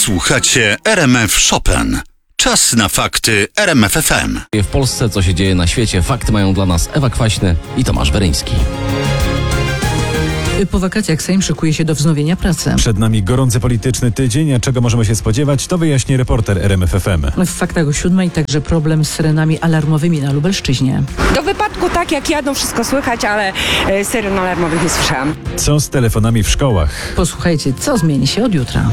Słuchacie RMF Chopin. Czas na fakty RMF FM. W Polsce, co się dzieje na świecie, fakty mają dla nas Ewa Kwaśny i Tomasz Weryński. Po wakacjach Sejm szykuje się do wznowienia pracy. Przed nami gorący polityczny tydzień, a czego możemy się spodziewać, to wyjaśni reporter RMF FM. W faktach o 7:00 także problem z syrenami alarmowymi na Lubelszczyźnie. Do wypadku tak jak jadą, wszystko słychać, ale syren alarmowych nie słyszałam. Co z telefonami w szkołach? Posłuchajcie, co zmieni się od jutra.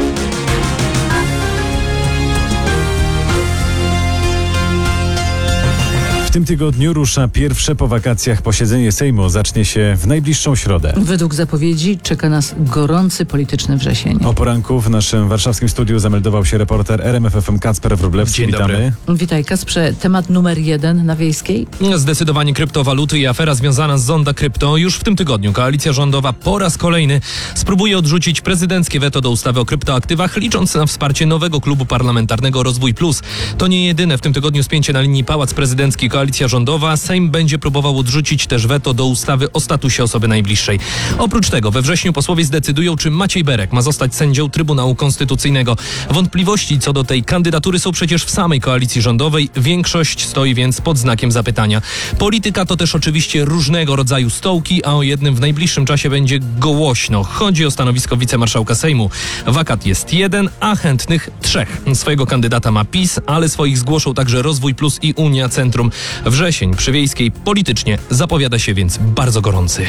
W tym tygodniu rusza pierwsze po wakacjach posiedzenie Sejmu. Zacznie się w najbliższą środę. Według zapowiedzi czeka nas gorący polityczny wrzesień. O poranku w naszym warszawskim studiu zameldował się reporter RMF FM Kacper Wróblewski. Dzień dobry. Witaj, Kacprze. Temat numer 1 na Wiejskiej. Zdecydowanie kryptowaluty i afera związana z Zonda Krypto. Już w tym tygodniu koalicja rządowa po raz kolejny spróbuje odrzucić prezydenckie weto do ustawy o kryptoaktywach, licząc na wsparcie nowego klubu parlamentarnego Rozwój Plus. To nie jedyne w tym tygodniu spięcie na linii Pałac Prezydencki koalicja rządowa. Sejm będzie próbował odrzucić też weto do ustawy o statusie osoby najbliższej. Oprócz tego we wrześniu posłowie zdecydują, czy Maciej Berek ma zostać sędzią Trybunału Konstytucyjnego. Wątpliwości co do tej kandydatury są przecież w samej koalicji rządowej. Większość stoi więc pod znakiem zapytania. Polityka to też oczywiście różnego rodzaju stołki, a o jednym w najbliższym czasie będzie głośno. Chodzi o stanowisko wicemarszałka Sejmu. Wakat jest 1, a chętnych 3. Swojego kandydata ma PiS, ale swoich zgłoszą także Rozwój Plus i Unia Centrum. Wrzesień przy Wiejskiej politycznie zapowiada się więc bardzo gorący.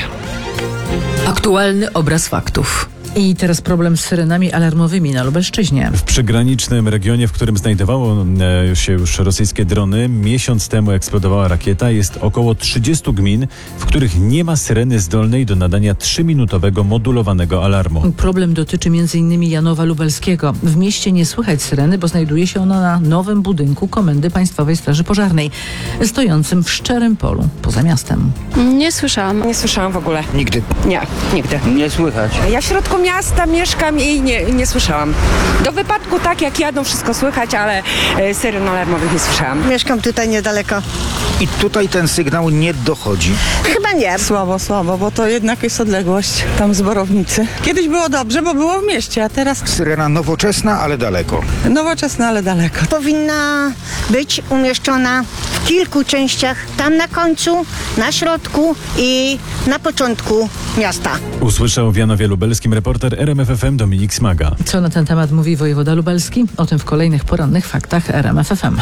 Aktualny obraz faktów. I teraz problem z syrenami alarmowymi na Lubelszczyźnie. W przygranicznym regionie, w którym znajdowało się już rosyjskie drony, miesiąc temu eksplodowała rakieta. Jest około 30 gmin, w których nie ma syreny zdolnej do nadania 3-minutowego modulowanego alarmu. Problem dotyczy m.in. Janowa Lubelskiego. W mieście nie słychać syreny, bo znajduje się ona na nowym budynku Komendy Państwowej Straży Pożarnej, stojącym w szczerym polu poza miastem. Nie słyszałam w ogóle. Nigdy. Nie, nigdy. Nie słychać. Ja w środku miasta mieszkam i nie słyszałam. Do wypadku tak jak jadą, wszystko słychać, ale syren alarmowych nie słyszałam. Mieszkam tutaj niedaleko. I tutaj ten sygnał nie dochodzi. Chyba nie. Słabo, bo to jednak jest odległość tam z Borownicy. Kiedyś było dobrze, bo było w mieście, a teraz Syrena nowoczesna, ale daleko. nowoczesne, ale daleko. Powinna być umieszczona w kilku częściach. Tam na końcu, na środku i na początku miasta. Usłyszał w Janowie Lubelskim reporter RMF FM Dominik Smaga. Co na ten temat mówi wojewoda lubelski? O tym w kolejnych porannych faktach RMF FM.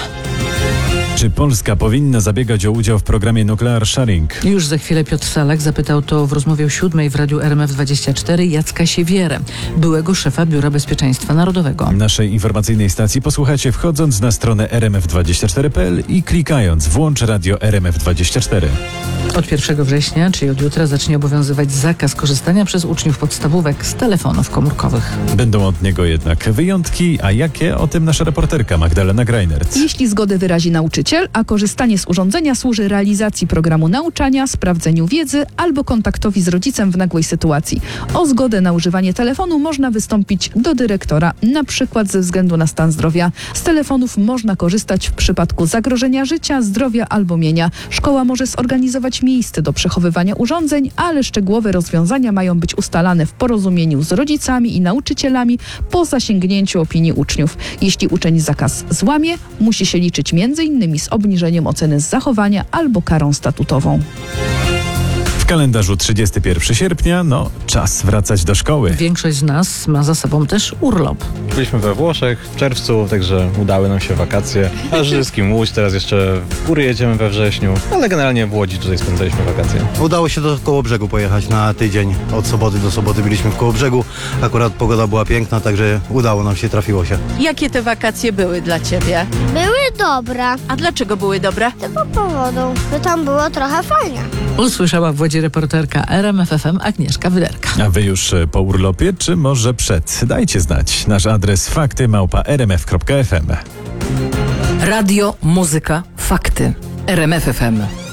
Czy Polska powinna zabiegać o udział w programie Nuclear Sharing? Już za chwilę Piotr Salak zapytał to w rozmowie o 7:00 w radiu RMF24 Jacka Siewierę, byłego szefa Biura Bezpieczeństwa Narodowego. Naszej informacyjnej stacji posłuchacie wchodząc na stronę rmf24.pl i klikając włącz radio RMF24. Od 1 września, czyli od jutra, zacznie obowiązywać zakaz korzystania przez uczniów podstawówek z telefonów komórkowych. Będą od niego jednak wyjątki, a jakie? O tym nasza reporterka Magdalena Greinert. Jeśli zgodę wyrazi nauczyciel, a korzystanie z urządzenia służy realizacji programu nauczania, sprawdzeniu wiedzy albo kontaktowi z rodzicem w nagłej sytuacji. O zgodę na używanie telefonu można wystąpić do dyrektora, na przykład ze względu na stan zdrowia. Z telefonów można korzystać w przypadku zagrożenia życia, zdrowia albo mienia. Szkoła może zorganizować miejsce do przechowywania urządzeń, ale szczegółowe rozwiązania mają być ustalane w porozumieniu z rodzicami i nauczycielami po zasięgnięciu opinii uczniów. Jeśli uczeń zakaz złamie, musi się liczyć m.in. z obniżeniem oceny z zachowania albo karą statutową. W kalendarzu 31 sierpnia, czas wracać do szkoły. Większość z nas ma za sobą też urlop. Byliśmy we Włoszech w czerwcu, także udały nam się wakacje. A przede wszystkim Łódź, teraz jeszcze w góry jedziemy we wrześniu, ale generalnie w Łodzi tutaj spędzaliśmy wakacje. Udało się do Kołobrzegu pojechać na tydzień. Od soboty do soboty byliśmy w Kołobrzegu. Akurat pogoda była piękna, także udało nam się, trafiło się. Jakie te wakacje były dla ciebie? Były dobre. A dlaczego były dobre? Tylko powodą, że tam było trochę fajnie. Usłyszała w Łodzi reporterka RMF FM Agnieszka Wyderka. A wy już po urlopie, czy może przed? Dajcie znać. Nasz adres fakty@rmf.fm. Radio, muzyka, fakty. RMF FM.